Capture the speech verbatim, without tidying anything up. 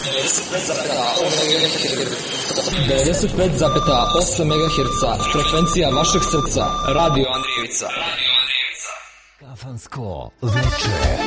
devedeset pet zarez osam megaherca, frekvencija vašeg srca, Radio Andrijevica. Kafansko veče.